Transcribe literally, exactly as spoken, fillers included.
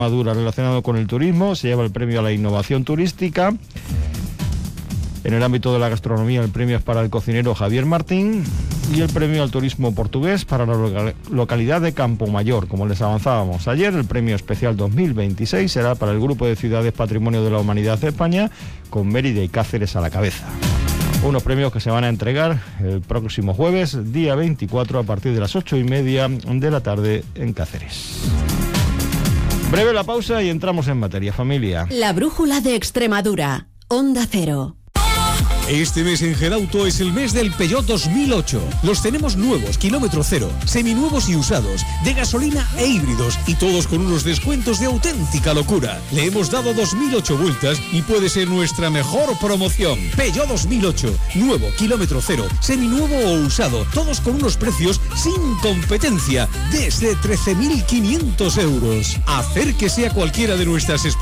Extremadura relacionado con el turismo, se lleva el premio a la innovación turística. En el ámbito de la gastronomía, el premio es para el cocinero Javier Martín y el premio al turismo portugués para la local- localidad de Campomayor. Como les avanzábamos ayer, el premio especial dos mil veintiséis será para el grupo de ciudades Patrimonio de la Humanidad de España, con Mérida y Cáceres a la cabeza. Unos premios que se van a entregar el próximo jueves, día veinticuatro, a partir de las ocho y media de la tarde en Cáceres. Breve la pausa y entramos en materia, familia. La brújula de Extremadura, Onda Cero. Este mes en Gerauto es el mes del Peugeot dos mil ocho. Los tenemos nuevos, kilómetro cero, seminuevos y usados, de gasolina e híbridos, y todos con unos descuentos de auténtica locura. Le hemos dado dos mil ocho vueltas y puede ser nuestra mejor promoción. Peugeot dos mil ocho, nuevo, kilómetro cero, seminuevo o usado, todos con unos precios sin competencia, desde trece mil quinientos euros. Acérquese a cualquiera de nuestras exposiciones